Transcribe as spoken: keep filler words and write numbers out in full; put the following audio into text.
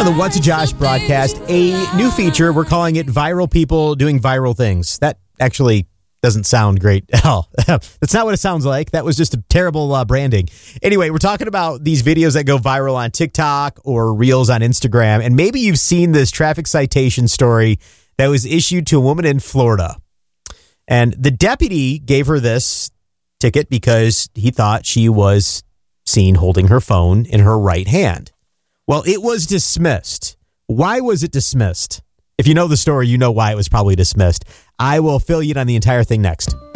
on the What's a Josh broadcast, a new feature. We're calling it Viral People Doing Viral Things. That actually doesn't sound great at all. That's not what it sounds like. That was just a terrible uh, branding. Anyway, we're talking about these videos that go viral on TikTok or Reels on Instagram. And maybe you've seen this traffic citation story that was issued to a woman in Florida. And the deputy gave her this ticket because he thought she was seen holding her phone in her right hand. Well, it was dismissed. Why was it dismissed? If you know the story, you know why it was probably dismissed. I will fill you in on the entire thing next.